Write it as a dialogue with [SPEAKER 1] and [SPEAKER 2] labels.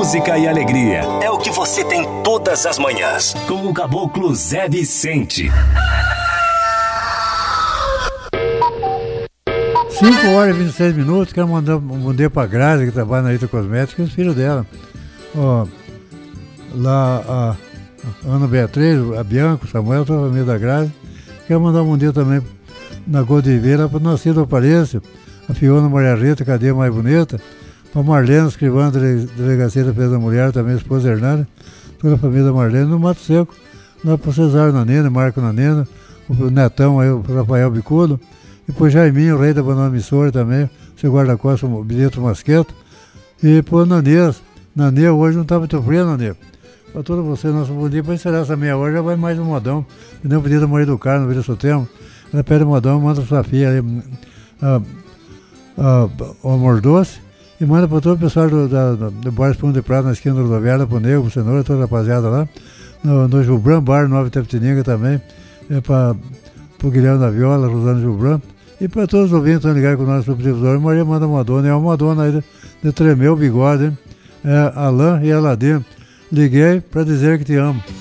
[SPEAKER 1] música e alegria. É o que você tem todas as manhãs. Com o Caboclo Zé Vicente.
[SPEAKER 2] 5h26. Quero mandar um bom dia pra Grazi, que trabalha na Ita Cosmética, e os filhos dela. Ó, lá a Ana Beatriz, a Bianca, o Samuel, toda a família da Grazi. Quero mandar um bom dia também na Godiveira, para o Nascido Aparência, a Fiona Maria Rita, cadeia mais bonita, para Marlene, escrivã da Delegacia da Defesa da Mulher, também a esposa Hernani, toda a família da Marlene, no Mato Seco, lá para o Cesário Nanena, Marco Nanena, o Netão, aí, o Rafael Bicudo, e para o Jaiminho, o rei da Banana Emissora também, o seu guarda-costas, o Bilheto Masqueto, e para o Nanês. Nanê, hoje não está muito frio, Nanê. Para todos vocês, nosso bom dia, para encerrar essa meia hora, já vai mais um modão. Me deu um pedido da Maria do Carmo, no Vila Sotemo. Ela pede modão, manda para sua filha o Amor Doce. E manda para todo o pessoal do Bar Espuma de Prata, na esquina do rodoviária, para o Nego, para o Cenoura, toda a rapaziada lá. No Jubran Bar, Nova Itapetininga também. Para o Guilherme da Viola, Rosana Jubran. E para todos os ouvintes que estão ligados com o nosso subdivisor, Maria manda Madonna. É uma Madonna aí de tremer o bigode, hein? É Alain e Aladim. Liguei para dizer que te amo.